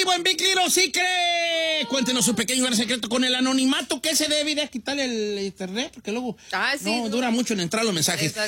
vivo en Big Little Secret. Cuéntenos su pequeño gran secreto con el anonimato que se debe de quitarle el internet, porque luego no dura mucho en entrar los mensajes.